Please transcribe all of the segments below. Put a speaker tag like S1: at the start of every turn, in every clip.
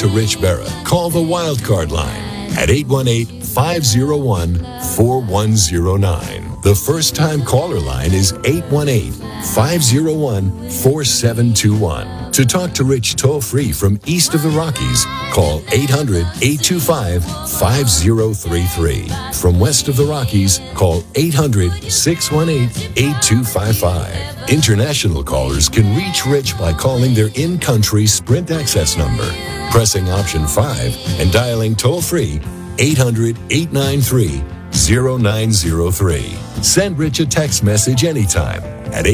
S1: to Rich Berra, call the Wildcard line at 818-501-4109. The first-time caller line is 818-501-4721. To talk to Rich toll-free from east of the Rockies, call 800-825-5033. From west of the Rockies, call 800-618-8255. International callers can reach Rich by calling their in-country Sprint access number, pressing option 5, and dialing toll-free 800-893-0903. Send Rich a text message anytime at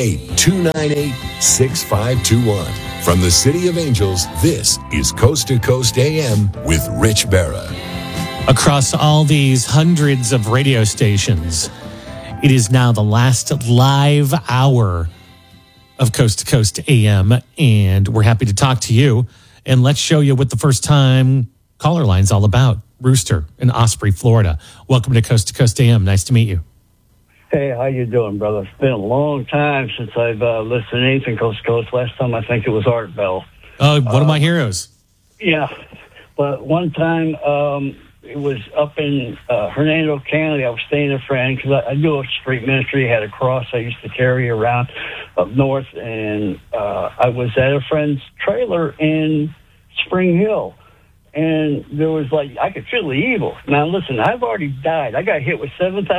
S1: 818-298-6521. From the City of Angels, this is Coast to Coast AM with Rich Berra.
S2: Across all these hundreds of radio stations, it is now the last live hour of Coast to Coast AM, and we're happy to talk to you. And let's show you what the first-time caller line's all about. Rooster in Osprey, Florida. Welcome to Coast AM. Nice to meet you.
S3: Hey, how you doing, brother? It's been a long time since I've listened to anything Coast to Coast. Last time I think it was Art Bell.
S2: One of my heroes.
S3: Yeah, but one time it was up in Hernando County. I was staying with a friend because I do a street ministry. Had a cross I used to carry around up north, and I was at a friend's trailer in Spring Hill. And there was I could feel the evil. Now, listen, I've already died. I got hit with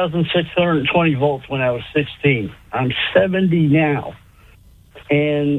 S3: 7,620 volts when I was 16. I'm 70 now. And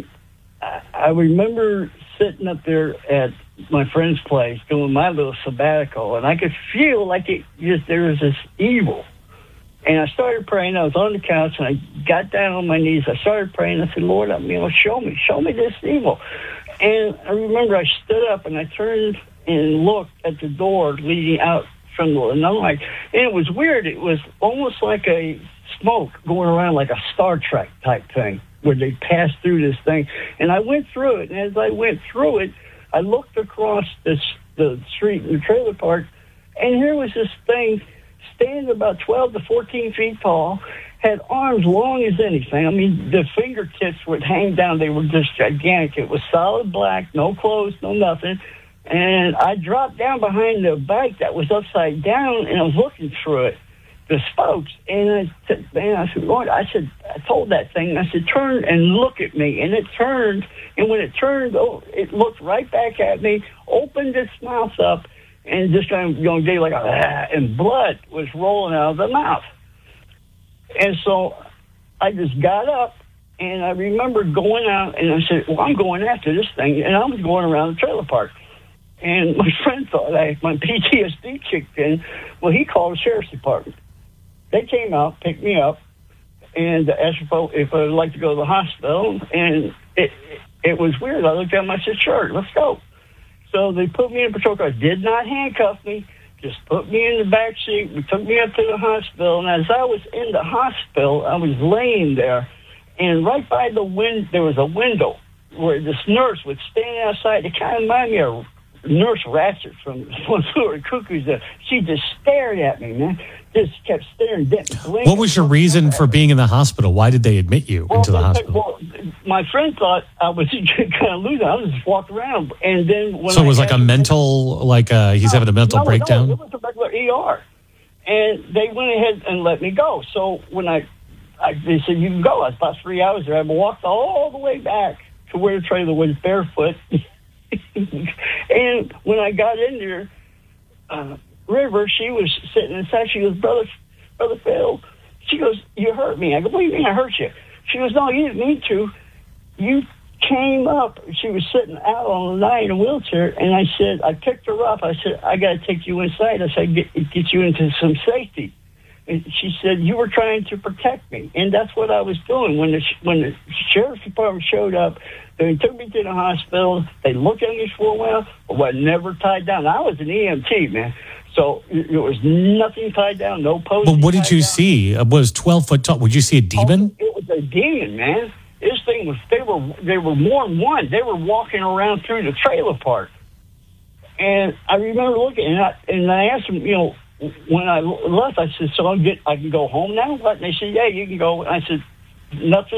S3: I remember sitting up there at my friend's place doing my little sabbatical, and I could feel like there was this evil. And I started praying. I was on the couch, and I got down on my knees. I started praying. I said, Lord, show me this evil. And I remember I stood up, and I turned and looked at the door leading out from the night. And it was weird. It was almost like a smoke going around like a Star Trek type thing where they passed through this thing. And I went through it. And as I went through it, I looked across the street in the trailer park, and here was this thing standing about 12 to 14 feet tall, had arms long as anything. I mean, the fingertips would hang down. They were just gigantic. It was solid black, no clothes, no nothing. And I dropped down behind the bike that was upside down, and I was looking through it, the spokes. And I said, Lord, I told that thing, I said, turn and look at me. And it turned, and when it turned, it looked right back at me, opened its mouth up, and just kind of gave like and blood was rolling out of the mouth. And so I just got up, and I remember going out, and I said, well, I'm going after this thing. And I was going around the trailer park. And my friend thought my PTSD kicked in. Well, he called the sheriff's department. They came out, picked me up, and asked if I would like to go to the hospital. And it was weird. I looked at him, I said, sure, let's go. So they put me in a patrol car. Did not handcuff me, just put me in the back seat. We took me up to the hospital. And as I was in the hospital, I was laying there. And right by the window, there was a window where this nurse would stand outside. It kind of reminded me of Nurse Ratchet from One Flew Over the Cuckoo's. She just stared at me, man. Just kept staring.
S2: What was your reason for being in the hospital? Why did they admit you into the hospital?
S3: Well, my friend thought I was kind of losing. I was just walking around, and then when
S2: so it was like a mental, he's having a mental breakdown.
S3: No, it was a regular ER, and they went ahead and let me go. So when they said you can go, I was about 3 hours there. I walked all the way back to where the trailer was barefoot. And when I got in there, River, she was sitting inside. She goes, Brother Phil, she goes, you hurt me. I go, what do you mean I hurt you? She goes, no, you didn't mean to. You came up. She was sitting out on the night in a wheelchair, and I said, I picked her up. I said, I got to take you inside. I said, get you into some safety. And she said, you were trying to protect me. And that's what I was doing. When the sheriff's department showed up, they took me to the hospital. They looked at me for a while, but I was never tied down. I was an EMT, man. So there was nothing tied down, no post.
S2: But what did you see? It was 12 foot tall. Would you see a demon?
S3: It was a demon, man. This thing was, they were more than one. They were walking around through the trailer park. And I remember looking, and I asked them, when I left, I said, so I can go home now? What? And they said, yeah, you can go. And I said,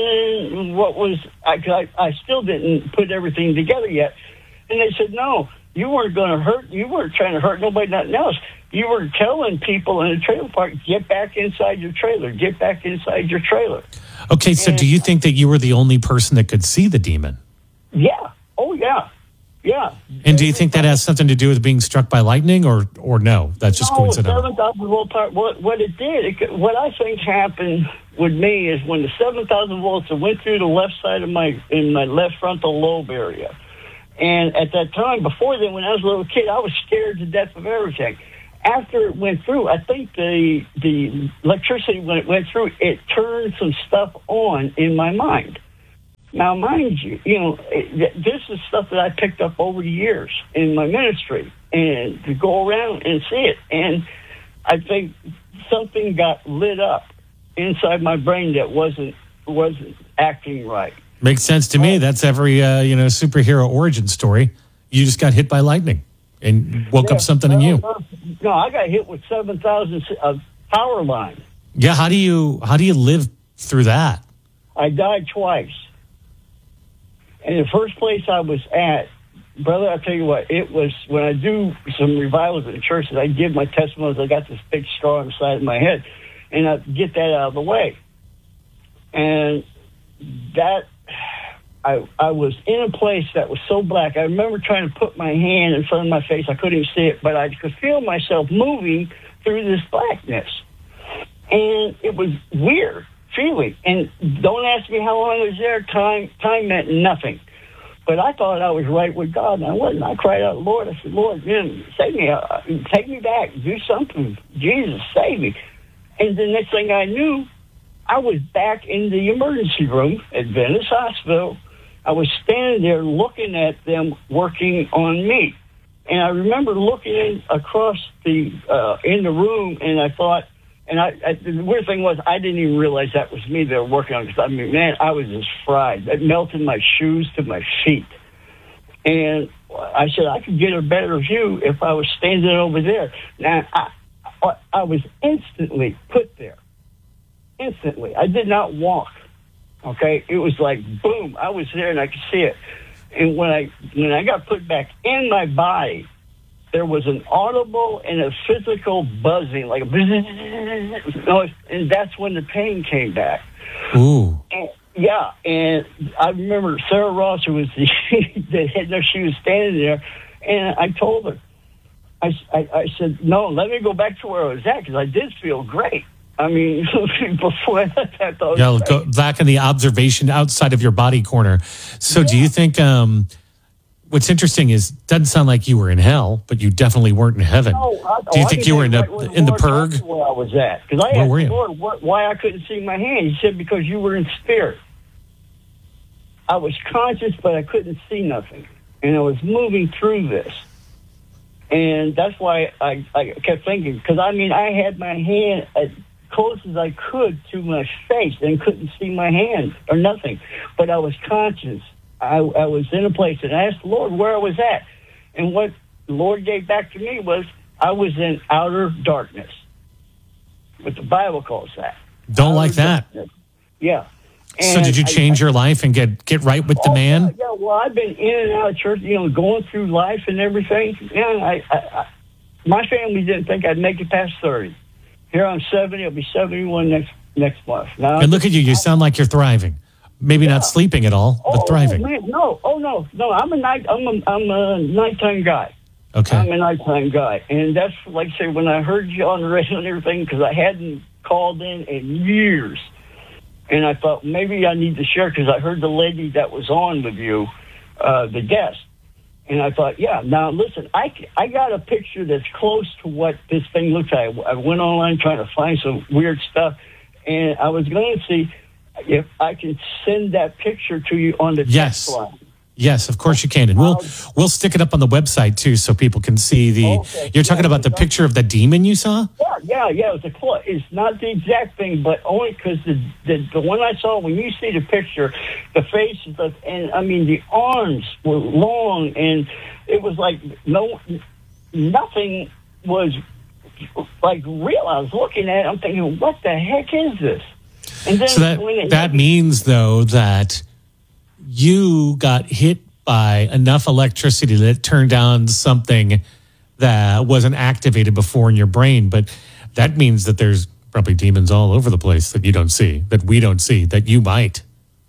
S3: nothing, I still didn't put everything together yet. And they said, no, You weren't going to hurt. You weren't trying to hurt nobody, nothing else. You were telling people in the trailer park, get back inside your trailer. Get back inside your trailer.
S2: Okay, so do you think that you were the only person that could see the demon?
S3: Yeah. Oh, yeah. Yeah.
S2: And do you think that has something to do with being struck by lightning, or no? That's just coincidental.
S3: 7,000 volt power. What it did, what I think happened with me is when the 7,000 volts went through the left side of my left frontal lobe area. And at that time, before then, when I was a little kid, I was scared to death of everything. After it went through, I think the electricity, when it went through, it turned some stuff on in my mind. Now, mind you, this is stuff that I picked up over the years in my ministry, and to go around and see it. And I think something got lit up inside my brain that wasn't acting right.
S2: Makes sense to me. That's every superhero origin story. You just got hit by lightning and woke up something in you.
S3: No, I got hit with 7,000 power line.
S2: Yeah, how do you live through that?
S3: I died twice. And the first place I was at, brother, I'll tell you what, it was when I do some revivals in churches, I give my testimonies. I got this big scar on the side of my head, and I get that out of the way. And that, I was in a place that was so black. I remember trying to put my hand in front of my face. I couldn't even see it, but I could feel myself moving through this blackness. And it was weird feeling. And don't ask me how long I was there. Time meant nothing. But I thought I was right with God, and I wasn't. I cried out, Lord, I said, Lord, save me. Take me back. Do something. Jesus, save me. And the next thing I knew, I was back in the emergency room at Venice Hospital. I was standing there looking at them working on me. And I remember looking across in the room, and I thought, the weird thing was I didn't even realize that was me they were working on. Because, I was just fried. It melted my shoes to my feet. And I said, I could get a better view if I was standing over there. Now, I was instantly put there. Instantly. I did not walk. Okay? It was like, boom, I was there and I could see it. And when I got put back in my body, there was an audible and a physical buzzing, like a noise, and that's when the pain came back.
S2: Ooh.
S3: And I remember Sarah Ross, who was the head nurse, she was standing there, and I told her, I said, no, let me go back to where I was at, because I did feel great. Before that, I thought...
S2: Yeah, go back in the observation outside of your body corner. So do you think... what's interesting is, doesn't sound like you were in hell, but you definitely weren't in heaven. Do you think you were in the purg?
S3: Where I was at. Because I asked the Lord why I couldn't see my hand. He said, because you were in spirit. I was conscious, but I couldn't see nothing. And I was moving through this. And that's why I kept thinking, because I had my hand as close as I could to my face and couldn't see my hand or nothing. But I was conscious. I was in a place, and I asked the Lord where I was at. And what the Lord gave back to me was I was in outer darkness, what the Bible calls that.
S2: Don't like that.
S3: Yeah. And
S2: so did you change your life and get right with the man?
S3: Yeah, well, I've been in and out of church, going through life and everything. Yeah, my family didn't think I'd make it past 30. Here I'm 70. I'll be 71 next month. Now,
S2: and look at you. You sound like you're thriving. Maybe not sleeping at all, but thriving.
S3: No. I'm a nighttime guy.
S2: Okay.
S3: I'm a nighttime guy. And that's, like I say, when I heard you on the radio and everything, because I hadn't called in years. And I thought maybe I need to share, because I heard the lady that was on with you, the guest. And I thought, now listen, I got a picture that's close to what this thing looks like. I went online trying to find some weird stuff. And I was going to see if I can send that picture to you on the text line.
S2: Yes, of course you can. And we'll stick it up on the website too, so people can see the... Okay. You're talking about the picture of the demon you saw?
S3: Yeah. It's not the exact thing, but only because the one I saw, when you see the picture, the face, the arms were long, and it was like nothing was like real. I was looking at it, I'm thinking, what the heck is this? And then
S2: so that means, though, that you got hit by enough electricity that it turned on something that wasn't activated before in your brain. But that means that there's probably demons all over the place that you don't see, that we don't see, that you might.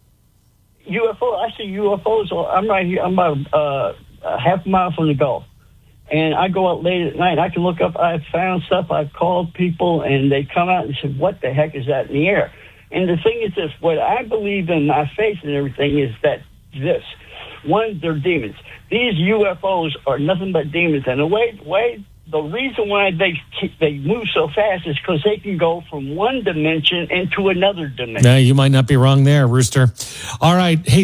S3: I see UFOs. I'm right here. I'm about half a mile from the Gulf. And I go out late at night. I can look up. I've found stuff. I've called people, and they come out and say, what the heck is that in the air? And the thing is this. What I believe in my faith and everything is that this. One, they're demons. These UFOs are nothing but demons. And the reason why they move so fast is because they can go from one dimension into another dimension.
S2: Now, you might not be wrong there, Rooster. All right. Hey,